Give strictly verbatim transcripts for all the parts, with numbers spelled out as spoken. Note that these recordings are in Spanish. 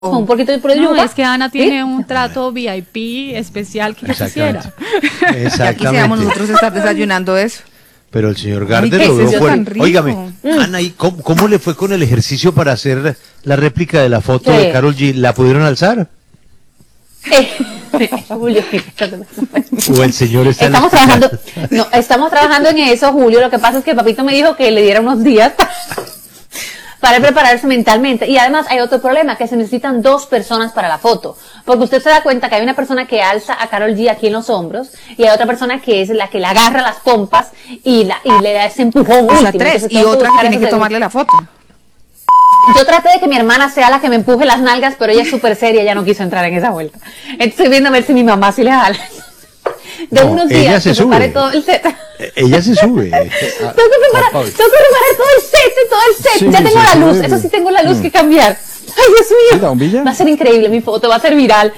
un poquito de puré de No, yuca. es que Ana tiene ¿sí? un trato V I P especial que yo quisiera. Exactamente. Ya quisiéramos nosotros estar desayunando eso. Pero el señor Ay, Gardner qué lo veo exceso tan fuerte. rico. Óigame, Ana, ¿y cómo, cómo le fue con el ejercicio para hacer la réplica de la foto ¿Qué? de Karol G? ¿La pudieron alzar? Eh, Julio, ¿O el señor está en la- estamos trabajando, no, estamos trabajando en eso, Julio. Lo que pasa es que papito me dijo que le diera unos días para prepararse mentalmente. Y además hay otro problema, que se necesitan dos personas para la foto. Porque usted se da cuenta que hay una persona que alza a Karol G aquí en los hombros y hay otra persona que es la que le agarra las pompas y, la, y le da ese empujón O sea, último. tres. Entonces, Y tengo otra que buscar tiene esos que de- tomarle la foto. Yo traté de que mi hermana sea la que me empuje las nalgas, pero ella es súper seria, ella no quiso entrar en esa vuelta. Estoy viendo a ver si mi mamá sí le jala. De No, unos ella días se que prepare sube. todo el set. Eh, Ella se sube. Tengo que preparar, tengo que preparar todo el set, todo el set. Sí, ya sí, tengo sí, la sí, luz, sí. eso sí tengo la luz que cambiar. Ay, Dios ¿Sí, mío. la bombilla? Va a ser increíble mi foto, va a ser viral.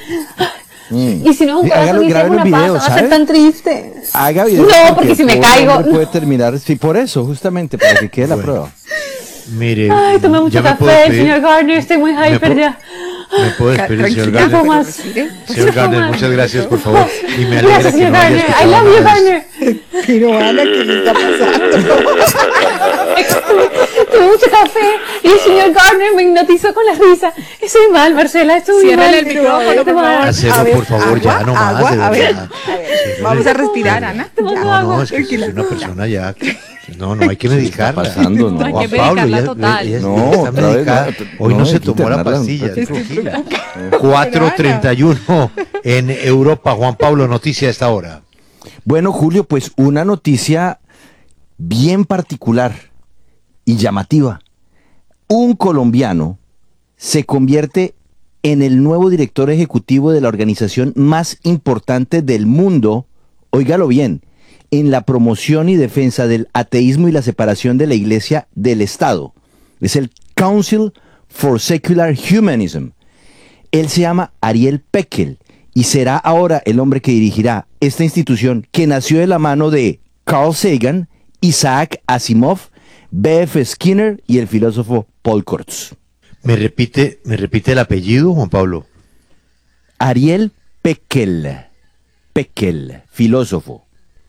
Y si no es un Sí, hágalo, corazón y si es grábelo una en pasa, video, va a ser ¿sabe? tan triste. Haga video. No, porque si me el caigo- hombre puede terminar, sí, por eso, justamente, para que quede la Bueno. prueba. Mire, Ay, tomé mucho ya me puedo café, despedir. señor Gardner, estoy muy ¿Me hyper puedo- ya. ¿Me puedo despedir, señor Tranquila, Gardner? Un poco más. respire. Señor Gardner, más. muchas gracias, por favor. Y me alegra Gracias, que señor no haya Gardner. I escuchado love you, nada de Gardner. Pero Ana, ¿qué le está pasando? Tuve mucho café y el señor Gardner me hipnotizó con la risa. Estoy mal, Marcela, estoy muy mal. Ciérrale el micrófono, por Estoy mal. favor. Hacelo, A ver, por favor, ya, agua, no más, agua, de a ver, verdad. a ver, Sí, vamos sí. a respirar, Ana. Tomando Ya. No, no, agua. es que soy una persona ya. que- No, no hay que medicarla. pasando, no. Hay Juan que Pablo, medicarla ella- total. ella- No, ella está otra vez, medicada. no, Hoy no, no, se hay que tomó la internarla, pastilla. es que- tranquila. cuatro treinta y uno en Europa. Juan Pablo, noticia a esta hora. Bueno, Julio, pues una noticia bien particular y llamativa. Un colombiano se convierte en el nuevo director ejecutivo de la organización más importante del mundo, óigalo bien, en la promoción y defensa del ateísmo y la separación de la Iglesia del Estado. Es el Council for Secular Humanism. Él se llama Ariel Peckel y será ahora el hombre que dirigirá esta institución que nació de la mano de Carl Sagan, Isaac Asimov, B F Skinner y el filósofo Paul Kurtz. ¿Me repite, me repite el apellido, Juan Pablo? Ariel Peckel, Peckel, filósofo,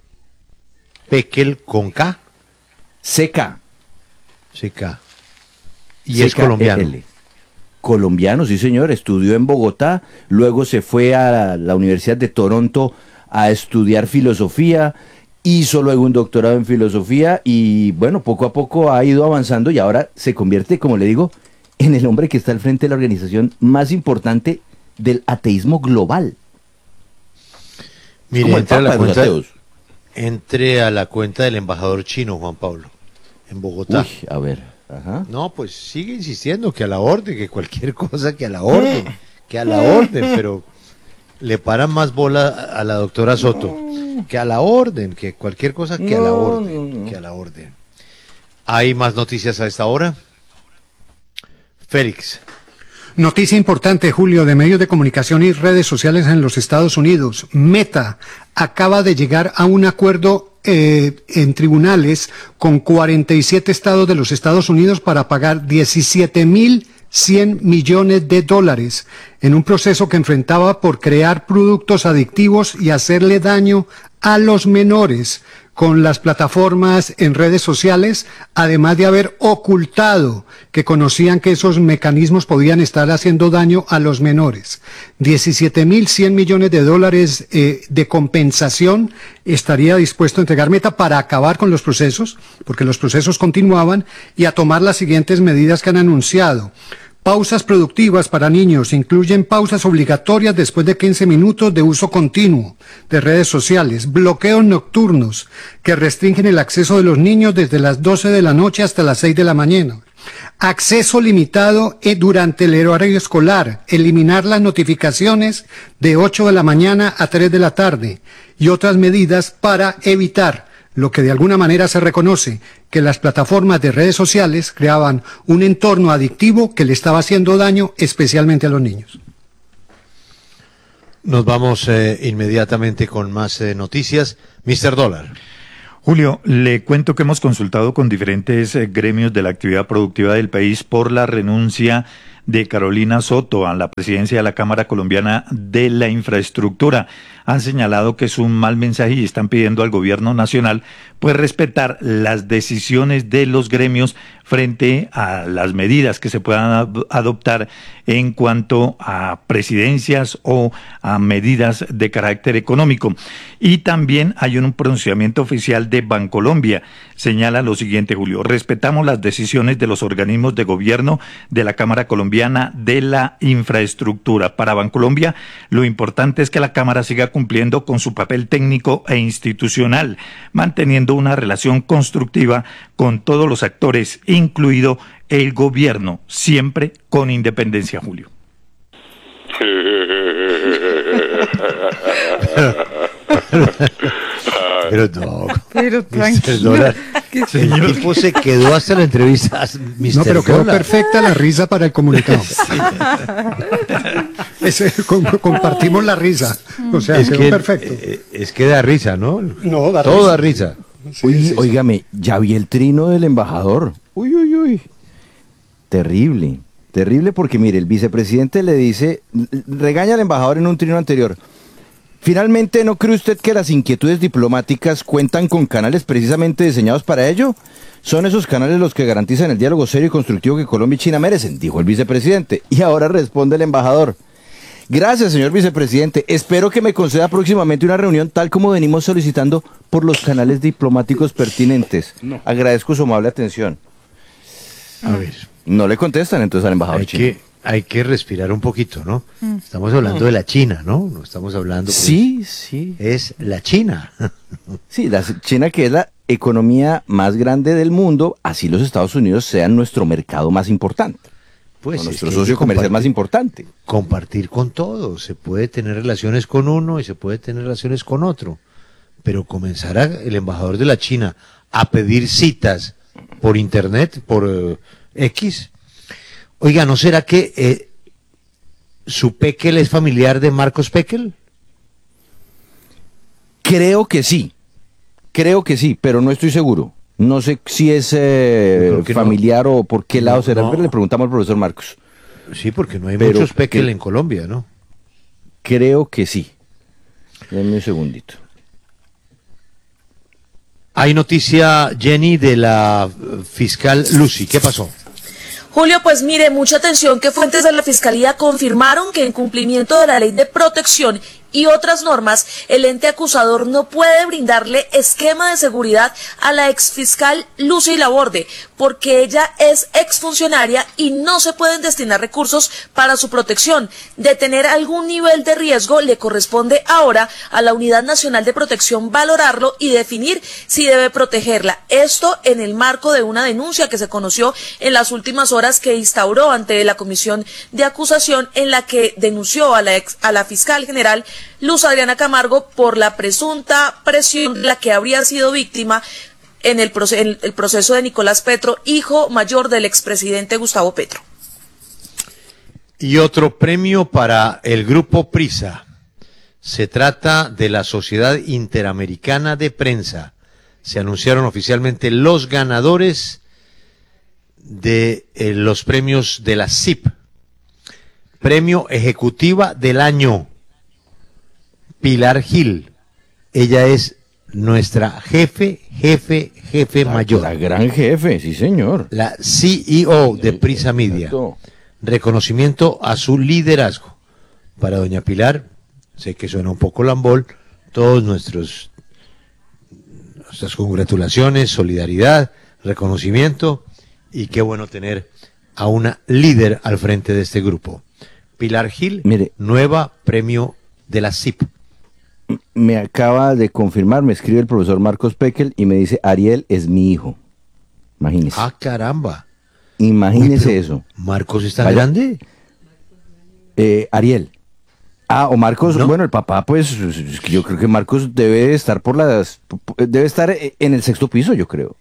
Peckel con K. C K. Sí, K. Y es C K E L. colombiano. Colombiano, sí señor, estudió en Bogotá, luego se fue a la Universidad de Toronto a estudiar filosofía, hizo luego un doctorado en filosofía y bueno, poco a poco ha ido avanzando y ahora se convierte, como le digo, en el hombre que está al frente de la organización más importante del ateísmo global. Mire, Como el entre a, la Papa de los cuenta, ateos. entre a la cuenta del embajador chino, Juan Pablo, en Bogotá. Uy, a ver, ajá. No, pues sigue insistiendo que a la orden, que cualquier cosa que a la orden, que a la orden, pero le paran más bola a la doctora Soto, que a la orden, que cualquier cosa que a la No, orden, no, no. que a la orden. ¿Hay más noticias a esta hora? Félix. Noticia importante, Julio, de medios de comunicación y redes sociales en los Estados Unidos. Meta acaba de llegar a un acuerdo eh, en tribunales con cuarenta y siete estados de los Estados Unidos para pagar diecisiete mil cien millones de dólares en un proceso que enfrentaba por crear productos adictivos y hacerle daño a los menores con las plataformas en redes sociales, además de haber ocultado que conocían que esos mecanismos podían estar haciendo daño a los menores. diecisiete mil cien millones de dólares eh, de compensación estaría dispuesto a entregar Meta para acabar con los procesos, porque los procesos continuaban, y a tomar las siguientes medidas que han anunciado. Pausas productivas para niños incluyen pausas obligatorias después de quince minutos de uso continuo de redes sociales, bloqueos nocturnos que restringen el acceso de los niños desde las doce de la noche hasta las seis de la mañana, acceso limitado eh, durante el horario escolar, eliminar las notificaciones de ocho de la mañana a tres de la tarde y otras medidas para evitar lo que de alguna manera se reconoce, que las plataformas de redes sociales creaban un entorno adictivo que le estaba haciendo daño especialmente a los niños. Nos vamos eh, inmediatamente con más eh, noticias. mister Dólar. Julio, le cuento que hemos consultado con diferentes eh, gremios de la actividad productiva del país por la renuncia de Carolina Soto a la presidencia de la Cámara Colombiana de la Infraestructura. Han señalado que es un mal mensaje y están pidiendo al gobierno nacional pues respetar las decisiones de los gremios frente a las medidas que se puedan ad- adoptar en cuanto a presidencias o a medidas de carácter económico. Y también hay un pronunciamiento oficial de Bancolombia. Señala lo siguiente, Julio: respetamos las decisiones de los organismos de gobierno de la Cámara Colombiana de la Infraestructura. Para Bancolombia, lo importante es que la Cámara siga cumpliendo con su papel técnico e institucional, manteniendo una relación constructiva con todos los actores, incluido el gobierno, siempre con independencia, Julio. Pero no, Pero mister tranquilo. Dólar, el tipo se quedó hasta la entrevista. mister No, pero quedó Dólar. perfecta la risa para el comunicado. Ese, com- compartimos la risa. O sea, Es quedó que, perfecto. eh, es que da risa, ¿no? No, da Todo risa. da risa. Uy, óigame, ya vi el trino del embajador. Uy, uy, uy. Terrible, terrible porque mire, el vicepresidente le dice, regaña al embajador en un trino anterior. Finalmente, ¿no cree usted que las inquietudes diplomáticas cuentan con canales precisamente diseñados para ello? Son esos canales los que garantizan el diálogo serio y constructivo que Colombia y China merecen, dijo el vicepresidente. Y ahora responde el embajador: gracias, señor vicepresidente. Espero que me conceda próximamente una reunión tal como venimos solicitando por los canales diplomáticos pertinentes. Agradezco su amable atención. A ver, No le contestan entonces al embajador hay chino. que, hay que respirar un poquito, ¿no? Estamos hablando de la China, ¿no? No estamos hablando... pues, Sí, sí. es la China. Sí, la China, que es la economía más grande del mundo, así los Estados Unidos sean nuestro mercado más importante. Pues o es nuestro que socio comercial compartir- más importante. Compartir con todos. Se puede tener relaciones con uno y se puede tener relaciones con otro. Pero comenzar a- el embajador de la China a pedir citas por internet, por eh, X. Oiga, ¿no será que eh, su Pekel es familiar de Marcos Pekel? Creo que sí, creo que sí, pero no estoy seguro. No sé si es eh, Yo creo que no. familiar o por qué No, lado será, no. pero le preguntamos al profesor Marcos. Sí, porque no hay Pero muchos Pekel que- en Colombia, ¿no? Creo que sí. Denme un segundito. Hay noticia, Jenny, de la eh, fiscal Lucy. ¿Qué pasó? Julio, pues mire, mucha atención que fuentes de la Fiscalía confirmaron que en cumplimiento de la ley de protección y otras normas, el ente acusador no puede brindarle esquema de seguridad a la exfiscal Lucy Laborde, porque ella es exfuncionaria y no se pueden destinar recursos para su protección. De tener algún nivel de riesgo, le corresponde ahora a la Unidad Nacional de Protección valorarlo y definir si debe protegerla. Esto en el marco de una denuncia que se conoció en las últimas horas que instauró ante la Comisión de Acusación, en la que denunció a la, ex, a la fiscal general Luz Adriana Camargo por la presunta presión de la que habría sido víctima en el, proce en el proceso de Nicolás Petro, hijo mayor del expresidente Gustavo Petro. Y otro premio para el grupo Prisa. Se trata de la Sociedad Interamericana de Prensa. Se anunciaron oficialmente los ganadores de eh, los premios de la C I P. Premio Ejecutiva del Año, Pilar Gil. Ella es nuestra jefe, jefe, jefe La, mayor. la gran jefe, sí señor. La C E O de Prisa Media. Exacto. Reconocimiento a su liderazgo. Para doña Pilar, sé que suena un poco lambol, todos nuestros nuestras congratulaciones, solidaridad, reconocimiento, y qué bueno tener a una líder al frente de este grupo. Pilar Gil, Mire, nueva premio de la C I P. me acaba de confirmar, me escribe el profesor Marcos Pekel y me dice: Ariel es mi hijo. Imagínese. Ah, caramba. Imagínese Uy, pero eso. ¿Marcos está Vaya. grande? Eh, Ariel. Ah, o Marcos, No. bueno, el papá, pues es que yo creo que Marcos debe estar por las, debe estar en el sexto piso, yo creo.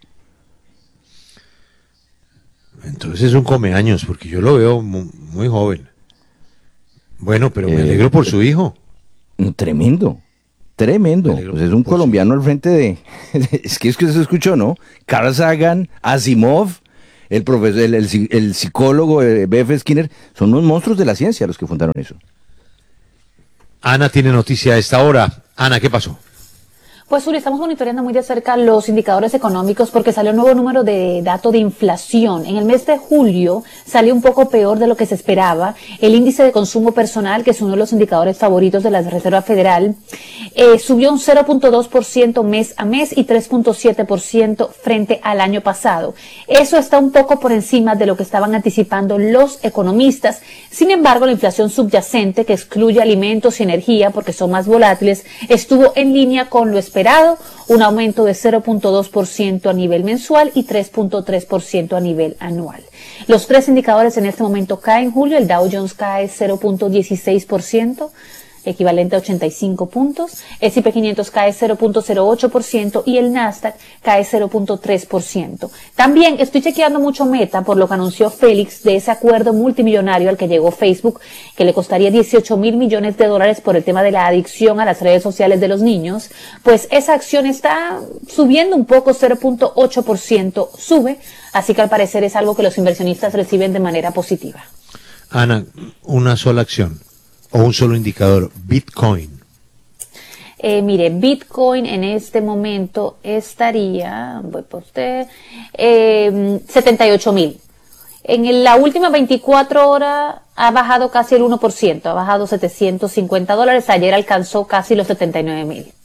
Entonces es un comeaños, porque yo lo veo mu- muy joven. Bueno, pero me Eh, alegro por su hijo. Tremendo, tremendo. Me alegro Pues es un por colombiano al frente de, es que es que se escuchó, ¿no? Carl Sagan, Asimov, el profesor, el, el, el psicólogo eh, B F Skinner, son unos monstruos de la ciencia los que fundaron eso. Ana tiene noticia a esta hora. Ana, ¿qué pasó? Pues Uri, estamos monitoreando muy de cerca los indicadores económicos porque salió un nuevo número de dato de inflación. En el mes de julio salió un poco peor de lo que se esperaba. El índice de consumo personal, que es uno de los indicadores favoritos de la Reserva Federal, eh, subió un cero punto dos por ciento mes a mes y tres punto siete por ciento frente al año pasado. Eso está un poco por encima de lo que estaban anticipando los economistas. Sin embargo, la inflación subyacente, que excluye alimentos y energía porque son más volátiles, estuvo en línea con lo esperado. Un aumento de cero punto dos por ciento a nivel mensual y tres punto tres por ciento a nivel anual. Los tres indicadores en este momento caen, Julio. El Dow Jones cae cero punto dieciséis por ciento, equivalente a ochenta y cinco puntos. El S y P quinientos cae cero punto cero ocho por ciento y el Nasdaq cae cero punto tres por ciento. También estoy chequeando mucho Meta por lo que anunció Félix de ese acuerdo multimillonario al que llegó Facebook, que le costaría dieciocho mil millones de dólares por el tema de la adicción a las redes sociales de los niños. Pues esa acción está subiendo un poco, cero punto ocho por ciento sube, así que al parecer es algo que los inversionistas reciben de manera positiva. Ana, una sola acción o un solo indicador, Bitcoin. Eh, mire, Bitcoin en este momento estaría, voy por usted, eh, setenta y ocho mil. En la última veinticuatro horas ha bajado casi el uno por ciento, ha bajado setecientos cincuenta dólares, ayer alcanzó casi los setenta y nueve mil.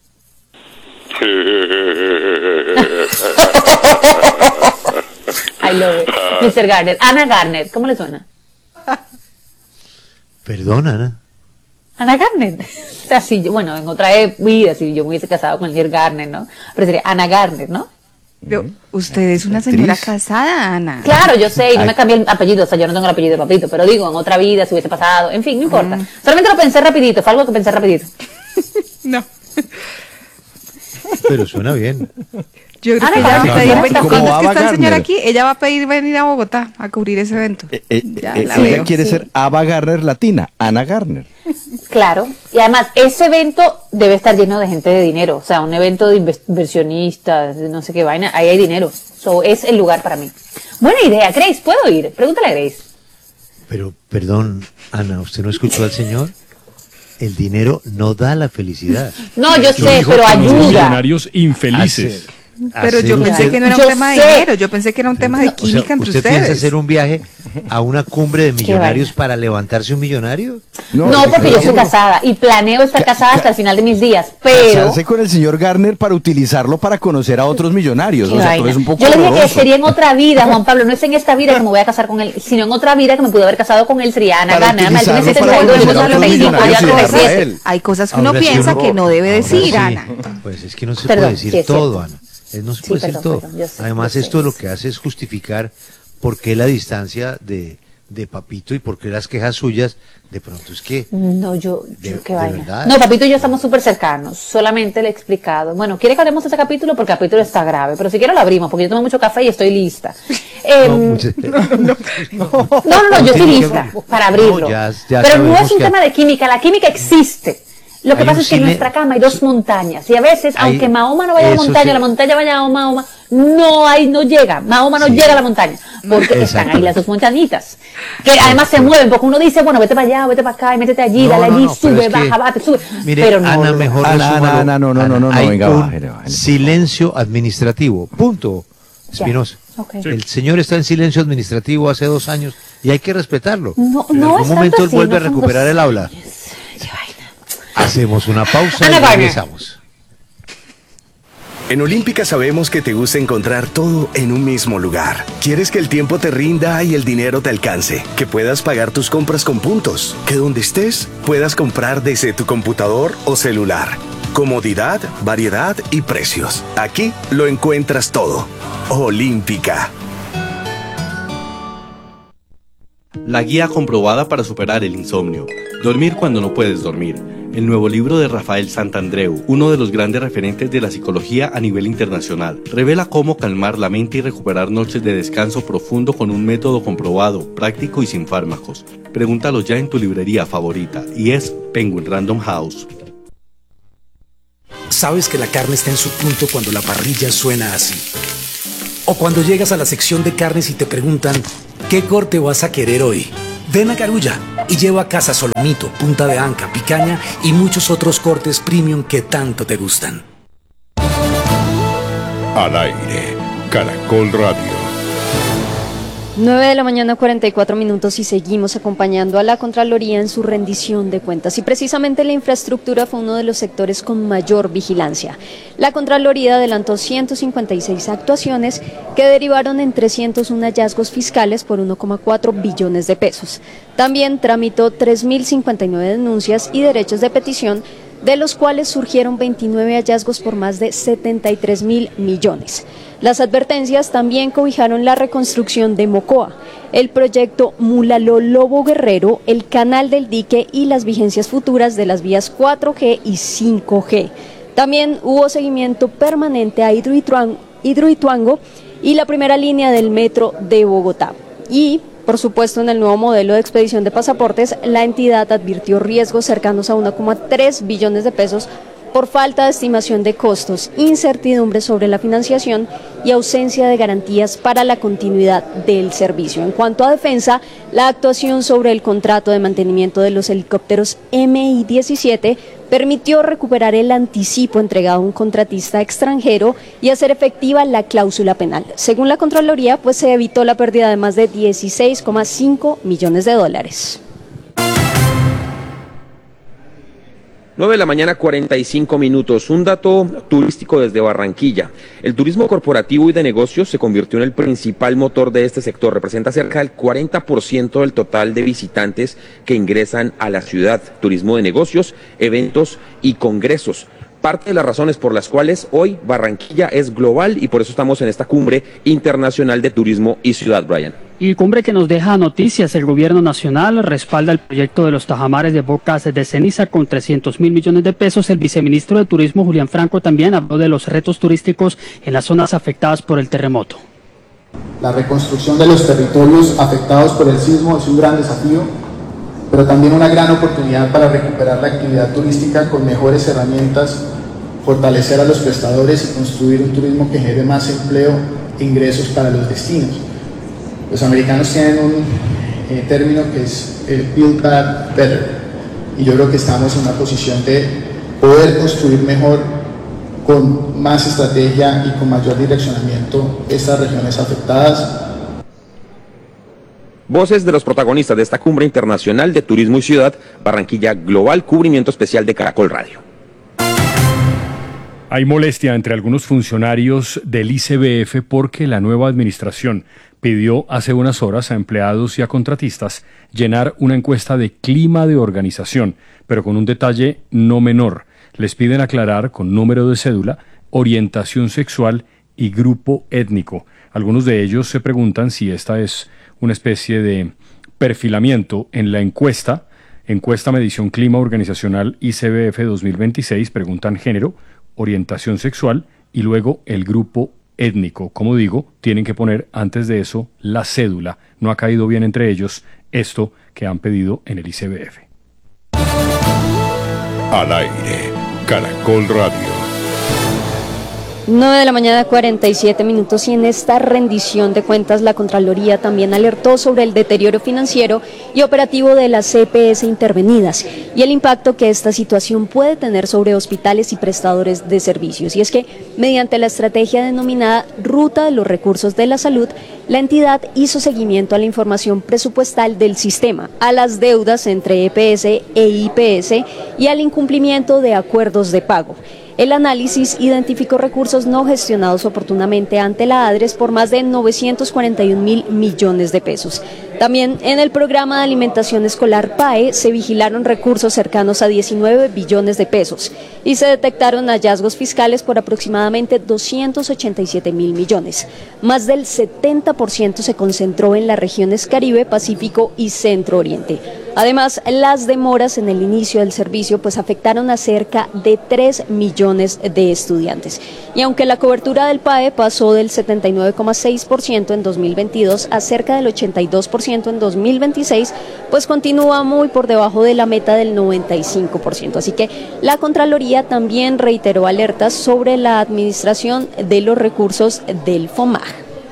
I love it. mister Garner. Ana Garner, ¿cómo le suena? Perdón, Ana. Ana Garner. O sea, si yo, bueno, en otra vida, si yo me hubiese casado con el señor Garner, ¿no? Pero sería Ana Garner, ¿no? Pero usted es una Actriz. señora casada, Ana. Claro, yo sé, y no me cambié el apellido, o sea, yo no tengo el apellido de Papito, pero digo, en otra vida, si hubiese pasado, en fin, no importa. Mm. Solamente lo pensé rapidito, fue algo que pensé rapidito. No. Pero suena bien. Yo creo Ana que ella va a Garner. pedir, Como- venga, como ¿cuándo es que Ava está el señor Gardner. aquí? Ella va a pedir venir a Bogotá a cubrir ese evento. Eh, eh, Ya eh, la ella veo. quiere Sí. ser Ava Gardner latina, Ana Gardner. Claro, y además, ese evento debe estar lleno de gente de dinero, o sea, un evento de inves- inversionistas, de no sé qué vaina, ahí hay dinero. So, es el lugar para mí. Buena idea, Grace, ¿puedo ir? Pregúntale a Grace. Pero, perdón, Ana, ¿usted no escuchó al señor? El dinero no da la felicidad. No, yo sé, dijo pero que los ayuda. millonarios infelices. Hacer- Pero yo hacer pensé usted- que no era Yo un tema de sé. dinero, yo pensé que era un tema de O sea, química entre ¿usted piensa ustedes. hacer un viaje a una cumbre de millonarios vaina. para levantarse un millonario? No, es porque que yo soy claro, casada y planeo estar casada hasta el final de mis días, pero... casarse con el señor Gardner para utilizarlo para conocer a otros millonarios. Qué O sea, vaina. todo es un poco Yo le dije que horroroso. sería en otra vida, Juan Pablo, no es en esta vida que me voy a casar con él, sino en otra vida que me pude haber casado con él, sería Ana Para Garner. Además, él tiene utilizarlo para setenta y dos, conocer a otros setenta y cinco, millonarios ya y treinta y dejarlo a siete. él. Hay cosas que uno Ahora sí, piensa horror. que no debe Ahora decir, sí. Ana. Pues es que no se Perdón, puede decir sí es todo, cierto. Ana. Eh, No se Sí, puede decir perdón, todo. perdón, yo sé, Además, yo sé, esto yo lo sé. que hace es justificar por qué la distancia de, de Papito y por qué las quejas suyas, de pronto es que... No, yo, De- yo qué de vaina. verdad. No, Papito y yo estamos súper cercanos, solamente le he explicado. Bueno, ¿quiere que hablemos de ese capítulo? Porque el capítulo está grave, pero si quiere lo abrimos, porque yo tomo mucho café y estoy lista. Eh, No, no, muchas- no, no, yo estoy tiene que lista abrir. para abrirlo. No, ya- ya pero no sabemos es un que- tema de química, la química existe. Lo que Hay pasa un es que en cine- nuestra cama hay dos montañas y a veces, Hay- aunque Mahoma no vaya a la eso montaña, sí. la montaña vaya a Mahoma, no hay, no llega, Mahoma no Sí. llega a la montaña, porque están ahí las dos montañitas, que además se mueven, porque uno dice, bueno, vete para allá, vete para acá, y métete allí, No, dale no, allí, no, pero sube, es que- baja, bate, sube, Mire, pero no. Ana, no. mejor Ana, resúmalo. Ana, Ana, no, no, no, no, Hay venga, un bájale, bájale. silencio administrativo, punto. Espinosa. Ok. El señor está en silencio administrativo hace dos años y hay que respetarlo. No, en no algún es momento tanto él así, vuelve no a son recuperar dos el aula. años. Qué vaina. Hacemos una pausa Ana y Garner. regresamos. En Olímpica sabemos que te gusta encontrar todo en un mismo lugar. Quieres que el tiempo te rinda y el dinero te alcance, que puedas pagar tus compras con puntos, que donde estés puedas comprar desde tu computador o celular. Comodidad, variedad y precios. Aquí lo encuentras todo. Olímpica. La guía comprobada para superar el insomnio. Dormir cuando no puedes dormir. El nuevo libro de Rafael Santandreu, uno de los grandes referentes de la psicología a nivel internacional, revela cómo calmar la mente y recuperar noches de descanso profundo con un método comprobado, práctico y sin fármacos. Pregúntalo ya en tu librería favorita y es Penguin Random House. Sabes que la carne está en su punto cuando la parrilla suena así. O cuando llegas a la sección de carnes y te preguntan, ¿qué corte vas a querer hoy? Ven a Carulla y lleva a casa solomito, punta de anca, picaña y muchos otros cortes premium que tanto te gustan. Al aire, Caracol Radio. nueve de la mañana, cuarenta y cuatro minutos, y seguimos acompañando a la Contraloría en su rendición de cuentas. Y precisamente la infraestructura fue uno de los sectores con mayor vigilancia. La Contraloría adelantó ciento cincuenta y seis actuaciones que derivaron en trescientos uno hallazgos fiscales por uno coma cuatro billones de pesos. También tramitó tres mil cincuenta y nueve denuncias y derechos de petición, de los cuales surgieron veintinueve hallazgos por más de setenta y tres mil millones. Las advertencias también cobijaron la reconstrucción de Mocoa, el proyecto Mulaló-Lobo Guerrero, el canal del dique y las vigencias futuras de las vías cuatro G y cinco G. También hubo seguimiento permanente a Hidroituango, Hidroituango y la primera línea del metro de Bogotá. Y, por supuesto, en el nuevo modelo de expedición de pasaportes, la entidad advirtió riesgos cercanos a uno coma tres billones de pesos por falta de estimación de costos, incertidumbre sobre la financiación y ausencia de garantías para la continuidad del servicio. En cuanto a defensa, la actuación sobre el contrato de mantenimiento de los helicópteros M I diecisiete permitió recuperar el anticipo entregado a un contratista extranjero y hacer efectiva la cláusula penal. Según la Contraloría, pues se evitó la pérdida de más de dieciséis coma cinco millones de dólares. nueve de la mañana, cuarenta y cinco minutos. Un dato turístico desde Barranquilla. El turismo corporativo y de negocios se convirtió en el principal motor de este sector. Representa cerca del cuarenta por ciento del total de visitantes que ingresan a la ciudad. Turismo de negocios, eventos y congresos. Parte de las razones por las cuales hoy Barranquilla es global y por eso estamos en esta cumbre internacional de turismo y ciudad, Brian. Y cumbre que nos deja noticias. El gobierno nacional respalda el proyecto de los tajamares de bocas de ceniza con trescientos mil millones de pesos. El viceministro de Turismo, Julián Franco, también habló de los retos turísticos en las zonas afectadas por el terremoto. La reconstrucción de los territorios afectados por el sismo es un gran desafío, pero también una gran oportunidad para recuperar la actividad turística con mejores herramientas, fortalecer a los prestadores y construir un turismo que genere más empleo e ingresos para los destinos. Los americanos tienen un eh, término que es el Build Back Better, y yo creo que estamos en una posición de poder construir mejor, con más estrategia y con mayor direccionamiento, estas regiones afectadas. Voces de los protagonistas de esta cumbre internacional de turismo y ciudad, Barranquilla Global, cubrimiento especial de Caracol Radio. Hay molestia entre algunos funcionarios del I C B F porque la nueva administración pidió hace unas horas a empleados y a contratistas llenar una encuesta de clima de organización, pero con un detalle no menor. Les piden aclarar con número de cédula, orientación sexual y grupo étnico. Algunos de ellos se preguntan si esta es una especie de perfilamiento en la encuesta. Encuesta Medición Clima Organizacional I C B F dos mil veintiséis, preguntan género, orientación sexual y luego el grupo étnico. Como digo, tienen que poner antes de eso la cédula. No ha caído bien entre ellos esto que han pedido en el I C B F. Al aire, Caracol Radio. nueve de la mañana, cuarenta y siete minutos, y en esta rendición de cuentas la Contraloría también alertó sobre el deterioro financiero y operativo de las C P S intervenidas y el impacto que esta situación puede tener sobre hospitales y prestadores de servicios. Y es que mediante la estrategia denominada Ruta de los Recursos de la Salud, la entidad hizo seguimiento a la información presupuestal del sistema, a las deudas entre E P S e I P S y al incumplimiento de acuerdos de pago. El análisis identificó recursos no gestionados oportunamente ante la ADRES por más de novecientos cuarenta y un mil millones de pesos. También en el programa de alimentación escolar P A E se vigilaron recursos cercanos a diecinueve billones de pesos y se detectaron hallazgos fiscales por aproximadamente doscientos ochenta y siete mil millones. Más del setenta por ciento se concentró en las regiones Caribe, Pacífico y Centro Oriente. Además, las demoras en el inicio del servicio pues afectaron a cerca de tres millones de estudiantes. Y aunque la cobertura del P A E pasó del setenta y nueve coma seis por ciento en dos mil veintidós a cerca del ochenta y dos por ciento en dos mil veintiséis, pues continúa muy por debajo de la meta del noventa y cinco por ciento. Así que la Contraloría también reiteró alertas sobre la administración de los recursos del FOMAG.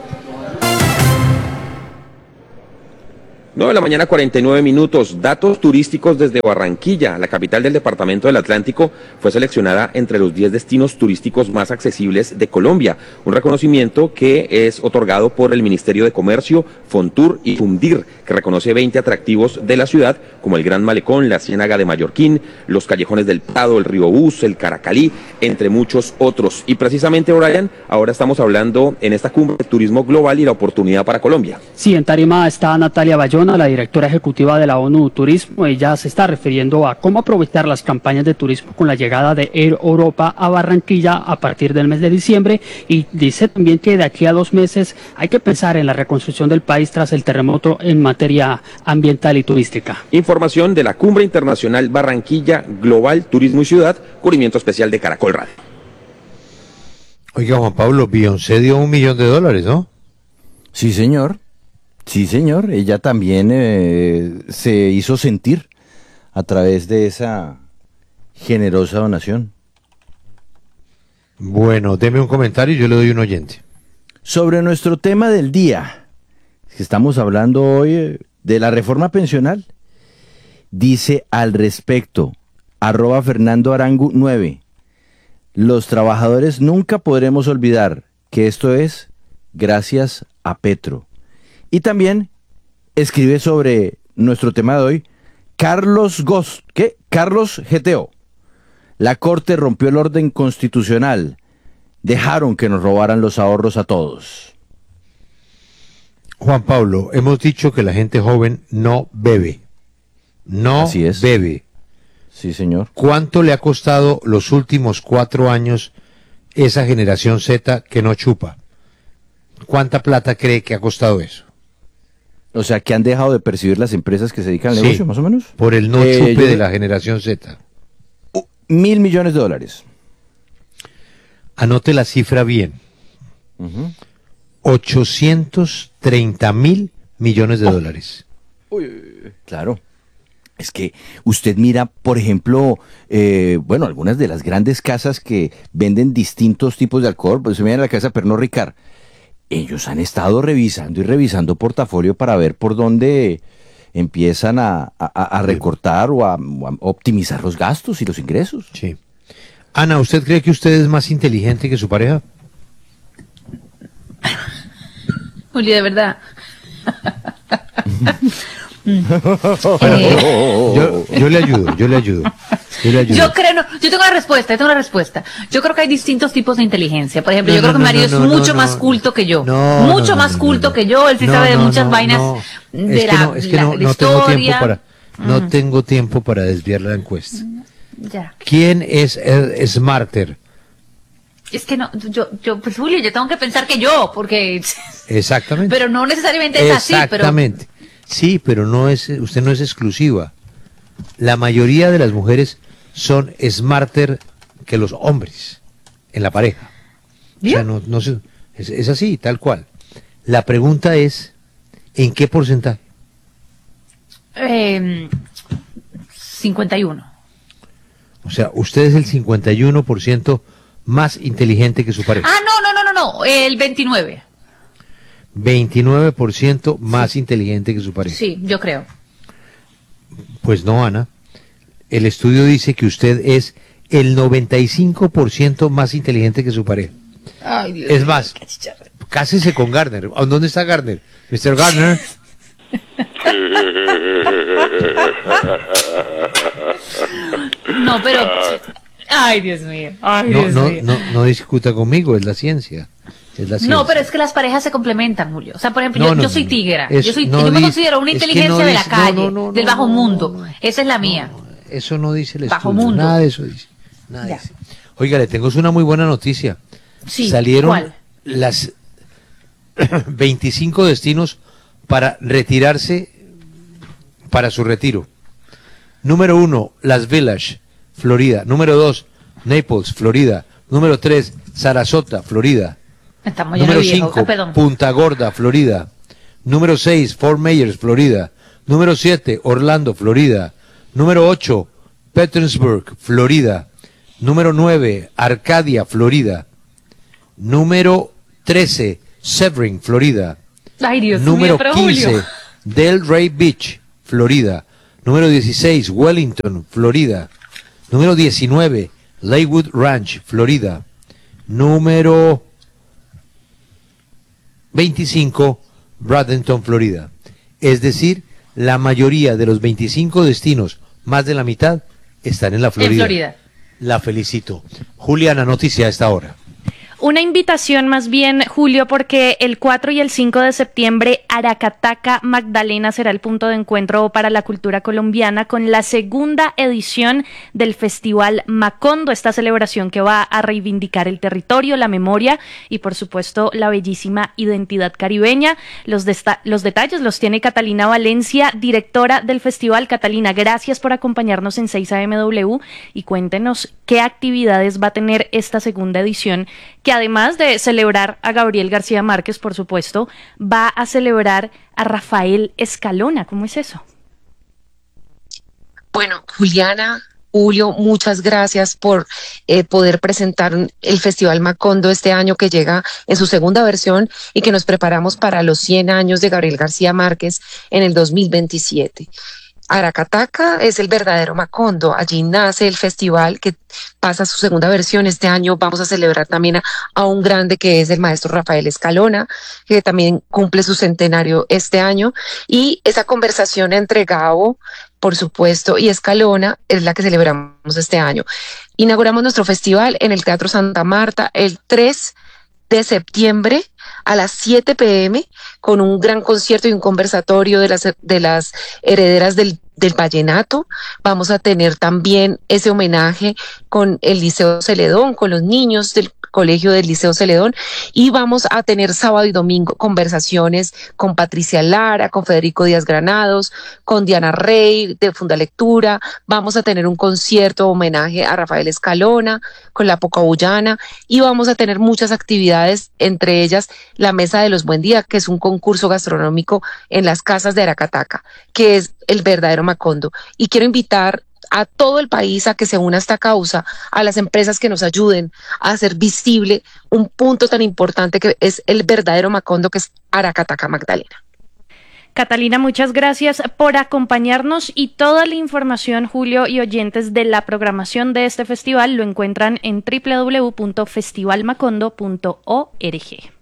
nueve de la mañana, cuarenta y nueve minutos. Datos turísticos desde Barranquilla. La capital del departamento del Atlántico fue seleccionada entre los diez destinos turísticos más accesibles de Colombia. Un reconocimiento que es otorgado por el Ministerio de Comercio, Fontur y Fundir, que reconoce veinte atractivos de la ciudad, como el Gran Malecón, la Ciénaga de Mallorquín, los callejones del Prado, el Río Bus, el Caracalí, entre muchos otros. Y precisamente, Brian, ahora estamos hablando en esta cumbre de turismo global y la oportunidad para Colombia. Sí, en tarima está Natalia Bayona, la directora ejecutiva de la ONU Turismo. Ella se está refiriendo a cómo aprovechar las campañas de turismo con la llegada de Air Europa a Barranquilla a partir del mes de diciembre, y dice también que de aquí a dos meses hay que pensar en la reconstrucción del país tras el terremoto en materia ambiental y turística. Información de la Cumbre Internacional Barranquilla Global Turismo y Ciudad, cubrimiento especial de Caracol Radio. Oiga, Juan Pablo, Beyoncé dio un millón de dólares, ¿no? Sí, señor. Sí, señor. Ella también eh, se hizo sentir a través de esa generosa donación. Bueno, deme un comentario y yo le doy un oyente. Sobre nuestro tema del día, que estamos hablando hoy de la reforma pensional, dice al respecto, arroba Fernando Arangu nueve, los trabajadores nunca podremos olvidar que esto es gracias a Petro. Y también escribe sobre nuestro tema de hoy, Carlos Gos, ¿qué? Carlos G T O. La Corte rompió el orden constitucional. Dejaron que nos robaran los ahorros a todos. Juan Pablo, hemos dicho que la gente joven no bebe. No Así es. bebe. Sí, señor. ¿Cuánto le ha costado los últimos cuatro años esa generación Z que no chupa? ¿Cuánta plata cree que ha costado eso? O sea, que han dejado de percibir las empresas que se dedican al Sí, negocio, más o menos. por el no Eh, chupe yo- de la generación Z. Uh, mil millones de dólares. Anote la cifra bien. Ujú. ochocientos treinta mil millones de dólares. Claro. Es que usted mira, por ejemplo, eh, bueno, algunas de las grandes casas que venden distintos tipos de alcohol, pues se mira en la casa Pernod Ricard. Ellos han estado revisando y revisando portafolio para ver por dónde empiezan a, a- a recortar o a, o a optimizar los gastos y los ingresos. Sí. Ana, ¿usted cree que usted es más inteligente que su pareja? Julio, de verdad. Yo, yo le ayudo, yo le ayudo. Yo le ayudo. Yo creo, no, yo tengo una respuesta, yo tengo una respuesta. Yo creo que hay distintos tipos de inteligencia. Por ejemplo, No, yo creo no, que mi no, marido no, es no, mucho no, más no. culto que yo. No, mucho no, más no, culto no. que yo. Él sí No, sabe de no, muchas no, vainas no. de Es que la, no, es que la- no, la no tengo tiempo historia. para, no Mm. tengo tiempo para desviar la encuesta. Ya. ¿Quién es el smarter? Es que no, yo, yo, pues Julio, yo tengo que pensar que yo, porque, Exactamente. pero no necesariamente es así, pero. Exactamente. Sí, pero no es, usted no es exclusiva. La mayoría de las mujeres son smarter que los hombres en la pareja. O sea, no, no sé, es, es así, tal cual. La pregunta es, ¿en qué porcentaje? Eh, cincuenta y uno. O sea, usted es el cincuenta y uno por ciento más inteligente que su pareja. Ah, no, no, no, no, no, el veintinueve. veintinueve por ciento más inteligente que su pareja. Sí, yo creo. Pues no, Ana. El estudio dice que usted es el noventa y cinco por ciento más inteligente que su pareja. Ay, Dios Es mío, más, qué chicharra. cásese con Gardner. ¿Dónde está Gardner? mister Gardner. No, pero. Ay, Dios mío. Ay, No, Dios no, mío. no, no discuta conmigo, es la ciencia. Es la ciencia. No, pero es que las parejas se complementan, Julio. O sea, por ejemplo, No, yo, no, yo soy no. tigra. Es- yo soy, no yo me dice- considero una es que inteligencia no de la dice- no, calle, no, no, del no, bajo no, mundo. Esa es la mía. Eso no dice el Bajo estudio. mundo. Nada de eso dice. Nada Ya. dice. Oiga, le tengo una muy buena noticia. Sí, Salieron ¿cuál? las veinticinco destinos para retirarse para su retiro. Número uno, Las Village, Florida. Número dos, Naples, Florida. Número tres, Sarasota, Florida. Estamos llenos Número de viejos. cinco, Ah, perdón. Punta Gorda, Florida. Número seis, Fort Myers, Florida. Número siete, Orlando, Florida. Número ocho, Petersburg, Florida. Número nueve, Arcadia, Florida. Número trece, Sebring, Florida. Ay, Dios Número mío, pero quince, Julio. Delray Beach, Florida. Número dieciséis, Wellington, Florida. Número diecinueve, Lakewood Ranch, Florida. Número veinticinco, Bradenton, Florida. Es decir, la mayoría de los veinticinco destinos, más de la mitad, están en la Florida. En Florida. La felicito. Juliana, noticia a esta hora. Una invitación más bien, Julio, porque el cuatro y el cinco de septiembre Aracataca Magdalena será el punto de encuentro para la cultura colombiana con la segunda edición del Festival Macondo, esta celebración que va a reivindicar el territorio, la memoria y por supuesto la bellísima identidad caribeña. Los, los detalles los tiene Catalina Valencia, directora del festival. Catalina, gracias por acompañarnos en seis A M W y cuéntenos qué actividades va a tener esta segunda edición, que además de celebrar a Gabriel García Márquez, por supuesto, va a celebrar a Rafael Escalona. ¿Cómo es eso? Bueno, Juliana, Julio, muchas gracias por eh, poder presentar el Festival Macondo este año, que llega en su segunda versión y que nos preparamos para los cien años de Gabriel García Márquez en el dos mil veintisiete. Aracataca es el verdadero Macondo, allí nace el festival que pasa a su segunda versión. Este año vamos a celebrar también a, a un grande que es el maestro Rafael Escalona, que también cumple su centenario este año, y esa conversación entre Gabo, por supuesto, y Escalona es la que celebramos este año. Inauguramos nuestro festival en el Teatro Santa Marta el tres de septiembre a las siete pe eme con un gran concierto y un conversatorio de las, de las herederas del, del vallenato. Vamos a tener también ese homenaje con el Liceo Celedón, con los niños del colegio del Liceo Celedón, y vamos a tener sábado y domingo conversaciones con Patricia Lara, con Federico Díaz Granados, con Diana Rey de Fundalectura. Vamos a tener un concierto homenaje a Rafael Escalona con la Pocabullana, y vamos a tener muchas actividades, entre ellas la Mesa de los Buen Día, que es un concurso gastronómico en las casas de Aracataca, que es el verdadero Macondo. Y quiero invitar a todo el país a que se una a esta causa, a las empresas que nos ayuden a hacer visible un punto tan importante que es el verdadero Macondo, que es Aracataca Magdalena. Catalina, muchas gracias por acompañarnos, y toda la información, Julio y oyentes, de la programación de este festival lo encuentran en doble u doble u doble u punto festival macondo punto org.